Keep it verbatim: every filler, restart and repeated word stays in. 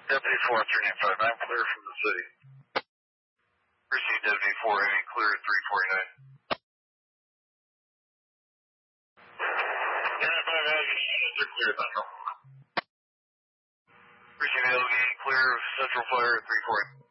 Deputy four three nine five nine, clear from the city. Receive Deputy four eight, clear at three forty-nine. nine five Algae units are clear, Central. Receive Algae, clear of Central Fire at three forty.